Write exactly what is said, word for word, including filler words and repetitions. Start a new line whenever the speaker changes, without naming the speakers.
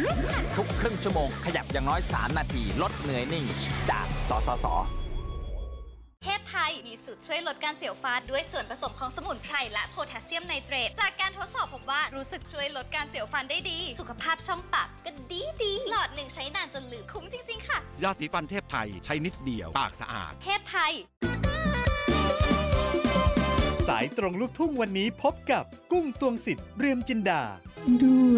ทุกครึ่งชั่วโมงขยับอย่างน้อยสามนาทีลดเหนื่อยนิ่งจากสสส.
เทพไทยมีสูตรช่วยลดการเสียวฟันด้วยส่วนผสมของสมุนไพรและโพแทสเซียมไนเตรตจากการทดสอบพบว่ารู้สึกช่วยลดการเสียวฟันได้ดีสุขภาพช่องปากก็ดีดีหลอดหนึ่งใช้นานจนลืมคุ้มจริงๆค่ะ
ยาสีฟันเทพไทยใช้นิดเดียวปากสะอาด
เทพไทย
สายตรงลูกทุ่งวันนี้พบกับกุ้งตวงสิทธิ์เรียมจินดาดู